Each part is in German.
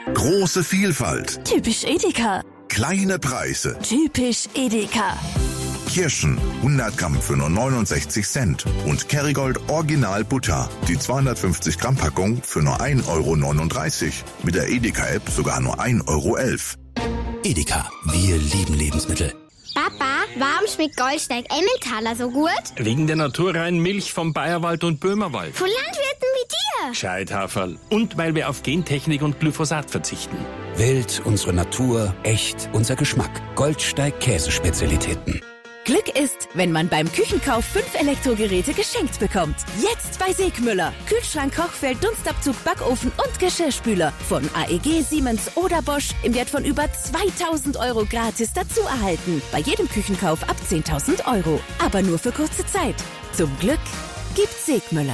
Große Vielfalt. Typisch Edeka. Kleine Preise. Typisch Edeka. Kirschen 100 Gramm für nur 69 Cent und Kerrygold Original Butter, die 250 Gramm Packung für nur 1,39 €. Mit der Edeka-App sogar nur 1,11 €. Edeka, wir lieben Lebensmittel. Papa, warum schmeckt Goldsteig Emmentaler so gut? Wegen der naturreinen Milch vom Bayerwald und Böhmerwald. Von Landwirten wie dir. Scheithaferl. Und weil wir auf Gentechnik und Glyphosat verzichten. Wild, unsere Natur, echt, unser Geschmack. Goldsteig Käsespezialitäten. Glück ist, wenn man beim Küchenkauf 5 Elektrogeräte geschenkt bekommt. Jetzt bei Segmüller. Kühlschrank, Kochfeld, Dunstabzug, Backofen und Geschirrspüler. Von AEG, Siemens oder Bosch im Wert von über 2.000 € gratis dazu erhalten. Bei jedem Küchenkauf ab 10.000 €. Aber nur für kurze Zeit. Zum Glück gibt's Segmüller.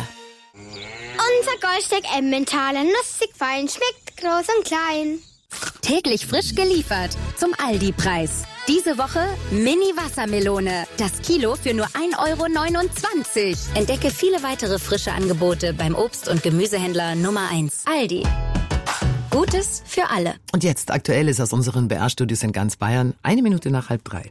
Unser Goldsteig Emmentaler, nussig fein, schmeckt groß und klein. Täglich frisch geliefert zum Aldi-Preis. Diese Woche Mini-Wassermelone. Das Kilo für nur 1,29 €. Entdecke viele weitere frische Angebote beim Obst- und Gemüsehändler Nummer 1. Aldi. Gutes für alle. Und jetzt Aktuelles aus unseren BR-Studios in ganz Bayern. 1 Minute nach 2:30.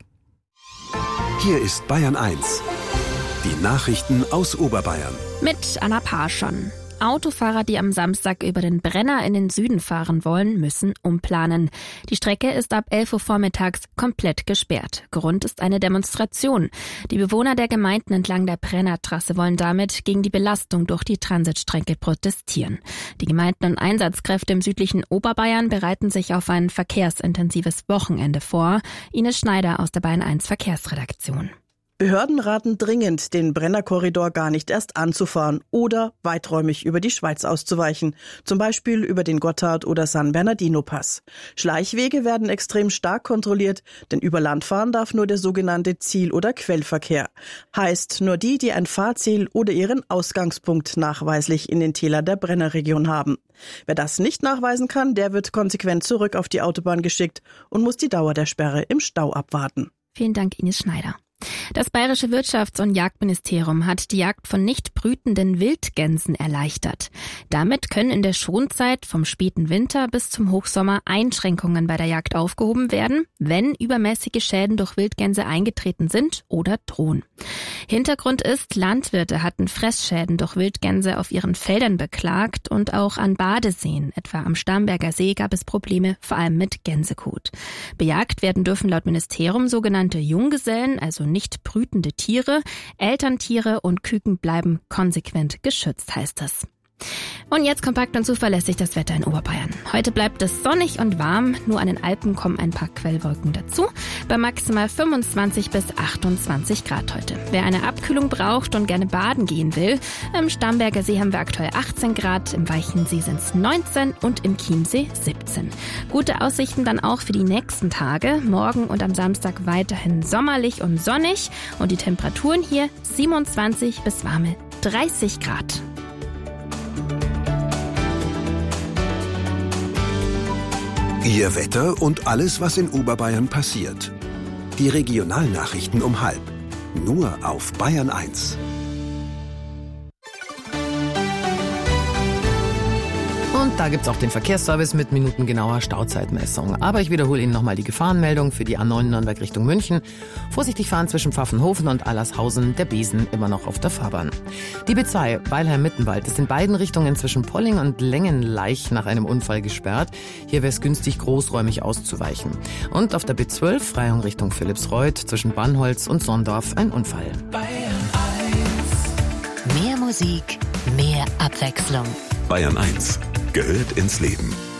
Hier ist Bayern 1. Die Nachrichten aus Oberbayern. Mit Anna Parschon. Autofahrer, die am Samstag über den Brenner in den Süden fahren wollen, müssen umplanen. Die Strecke ist ab 11 Uhr vormittags komplett gesperrt. Grund ist eine Demonstration. Die Bewohner der Gemeinden entlang der Brennertrasse wollen damit gegen die Belastung durch die Transitstrecke protestieren. Die Gemeinden und Einsatzkräfte im südlichen Oberbayern bereiten sich auf ein verkehrsintensives Wochenende vor. Ines Schneider aus der Bayern 1 Verkehrsredaktion. Behörden raten dringend, den Brennerkorridor gar nicht erst anzufahren oder weiträumig über die Schweiz auszuweichen, zum Beispiel über den Gotthard- oder San Bernardino-Pass. Schleichwege werden extrem stark kontrolliert, denn über Land fahren darf nur der sogenannte Ziel- oder Quellverkehr. Heißt, nur die ein Fahrziel oder ihren Ausgangspunkt nachweislich in den Tälern der Brennerregion haben. Wer das nicht nachweisen kann, der wird konsequent zurück auf die Autobahn geschickt und muss die Dauer der Sperre im Stau abwarten. Vielen Dank, Ines Schneider. Das Bayerische Wirtschafts- und Jagdministerium hat die Jagd von nicht brütenden Wildgänsen erleichtert. Damit können in der Schonzeit vom späten Winter bis zum Hochsommer Einschränkungen bei der Jagd aufgehoben werden, wenn übermäßige Schäden durch Wildgänse eingetreten sind oder drohen. Hintergrund ist, Landwirte hatten Fressschäden durch Wildgänse auf ihren Feldern beklagt und auch an Badeseen, etwa am Starnberger See, gab es Probleme, vor allem mit Gänsekot. Bejagt werden dürfen laut Ministerium sogenannte Junggesellen, also nicht brütende Tiere. Elterntiere und Küken bleiben konsequent geschützt, heißt es. Und jetzt kompakt und zuverlässig das Wetter in Oberbayern. Heute bleibt es sonnig und warm, nur an den Alpen kommen ein paar Quellwolken dazu. Bei maximal 25 bis 28 Grad heute. Wer eine Abkühlung braucht und gerne baden gehen will, im Starnberger See haben wir aktuell 18 Grad, im Weichensee sind es 19 und im Chiemsee 17. Gute Aussichten dann auch für die nächsten Tage. Morgen und am Samstag weiterhin sommerlich und sonnig und die Temperaturen hier 27 bis warme 30 Grad. Ihr Wetter und alles, was in Oberbayern passiert. Die Regionalnachrichten um 12:30. Nur auf Bayern 1. Und da gibt's auch den Verkehrsservice mit minutengenauer Stauzeitmessung. Aber ich wiederhole Ihnen nochmal die Gefahrenmeldung für die A9 Nürnberg Richtung München. Vorsichtig fahren zwischen Pfaffenhofen und Allershausen, der Besen immer noch auf der Fahrbahn. Die B2 Weilheim-Mittenwald ist in beiden Richtungen zwischen Polling und Längenleich nach einem Unfall gesperrt. Hier wäre es günstig, großräumig auszuweichen. Und auf der B12 Freihung Richtung Philippsreuth zwischen Bannholz und Sondorf ein Unfall. Bayern 1. Mehr Musik, mehr Abwechslung. Bayern 1 gehört ins Leben.